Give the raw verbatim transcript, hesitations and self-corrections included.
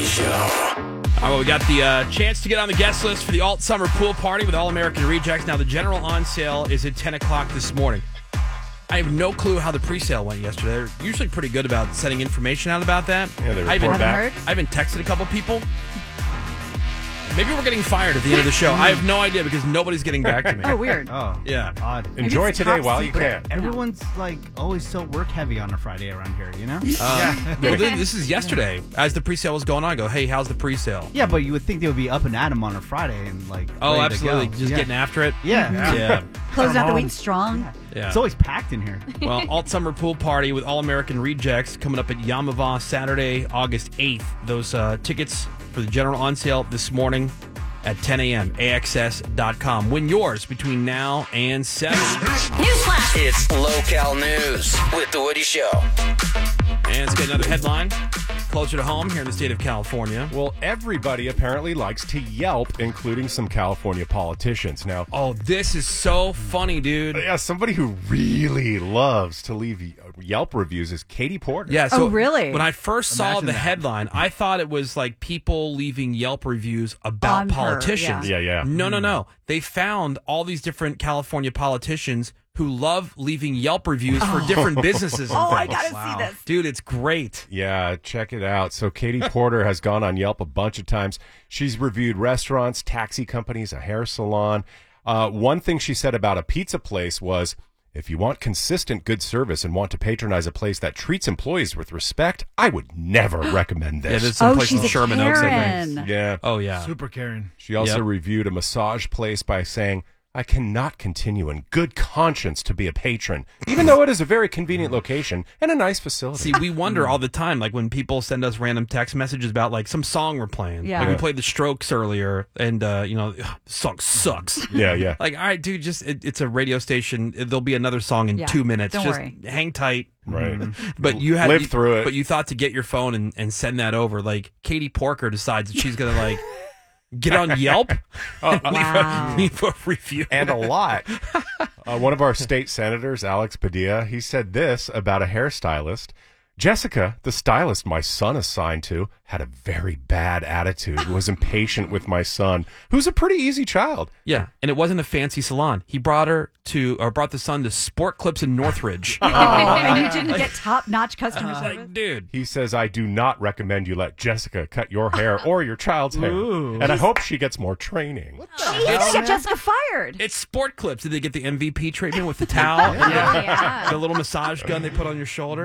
Show. All right, well, we got the uh, chance to get on the guest list for the Alt Summer Pool Party with All American Rejects. Now, the general on sale is at ten o'clock this morning. I have no clue how the pre-sale went yesterday. They're usually pretty good about sending information out about that. Yeah, they I report even, back. Heard? I even texted a couple people. Maybe we're getting fired at the end of the show. I have no idea because nobody's getting back to me. Oh, weird. Oh, Yeah. odd. Enjoy it's today top while you secret. can. Everyone's like always so work heavy on a Friday around here, you know? Uh, well, th- this is yesterday. As the pre-sale was going on, I go, hey, how's the pre-sale? Yeah, but you would think they would be up and at 'em on a Friday and like. Oh, ready to absolutely. go. Just yeah. getting after it. Yeah. Yeah. Closing out the home. week strong. Yeah. It's always packed in here. Well, Alt Summer Pool Party with All American Rejects coming up at Yamava Saturday, August eighth. Those uh, tickets for the general on sale this morning at ten a.m. A X S dot com. Win yours between now and seven. Newsflash. It's local news with The Woody Show. And let's get another headline closer to home here in the state of California. Well, everybody apparently likes to Yelp, including some California politicians. Now, Oh, this is so funny, dude. yeah, somebody who really loves to leave Yelp reviews is Katie Porter. Yeah, so Oh, really? when I first saw Imagine the that. headline, I thought it was like people leaving Yelp reviews about On her, politicians. yeah. Yeah, yeah. No, no, no. They found all these different California politicians who love leaving Yelp reviews for different businesses and Oh, I things. gotta Wow. see this. Dude, it's great. Yeah, check it out. So Katie Porter has gone on Yelp a bunch of times. She's reviewed restaurants, taxi companies, a hair salon. Uh, one thing she said about a pizza place was, if you want consistent good service and want to patronize a place that treats employees with respect, I would never recommend Yeah, this. there's some Oh, place she's in a Sherman Oaks, I think. Karen. yeah. Oh, yeah. Super Karen. She also Yep. reviewed a massage place by saying, I cannot continue in good conscience to be a patron, even though it is a very convenient location and a nice facility. See, we wonder all the time, like when people send us random text messages about like some song we're playing. Yeah. Like we Yeah. played The Strokes earlier, and uh, you know, the song sucks. yeah, yeah. Like, all right, dude, just it, it's a radio station. There'll be another song in Yeah, two minutes. don't just worry. hang tight. Right. But you had Live you- through it. But you thought to get your phone and, and send that over. Like Katie Porker decides that she's gonna like get on Yelp, and leave, Wow. a, leave a review. And a lot. Uh, one of our state senators, Alex Padilla, he said this about a hairstylist. Jessica, the stylist my son assigned to, had a very bad attitude, was impatient with my son, who's a pretty easy child. Yeah, and it wasn't a fancy salon. He brought her to, or brought the son to Sport Clips in Northridge. Oh, and you didn't get top-notch customer service? Like, dude. He says, I do not recommend you let Jessica cut your hair or your child's hair. Ooh. And I hope she gets more training. He's gonna get Jessica fired. It's Sport Clips. Did they get the M V P treatment with the towel? Yeah. The little massage gun they put on your shoulder?